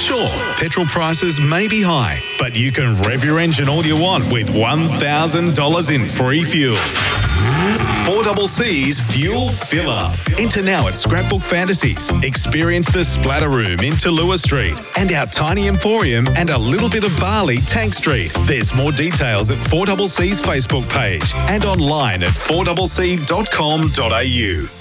Sure, petrol prices may be high, but you can rev your engine all you want with $1,000 in free fuel. 4CC's Fuel Fill Up. Enter now at Scrapbook Fantasies. Experience the Splatter Room in Tallulah Street and our tiny emporium and a little bit of Bali, Tank Street. There's more details at 4CC's Facebook page and online at 4cc.com.au.